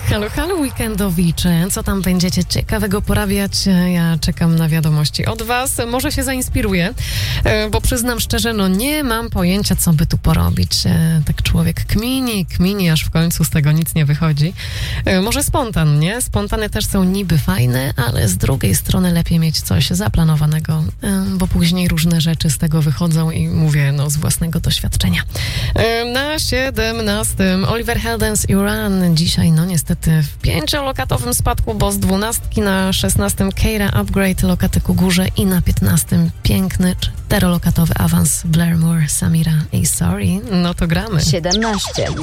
Halo, halo, weekendowicze. Co tam będziecie ciekawego porabiać? Ja czekam na wiadomości od was. Może się zainspiruję, bo przyznam szczerze, nie mam pojęcia, co by tu porobić. Tak człowiek kmini, aż w końcu z tego nic nie wychodzi. Może spontan, nie? Spontany też są niby fajne, ale z drugiej strony lepiej mieć coś zaplanowanego, bo później różne rzeczy z tego wychodzą i mówię, z własnego doświadczenia. Na 17 Oliver Heldens i Run. Dzisiaj, niestety w 5-lokatowym spadku, bo z 12 na 16 Keira Upgrade, lokaty ku górze, i na 15 piękny 4-lokatowy awans Blair Moore, Samira i Sorry. To gramy. 17.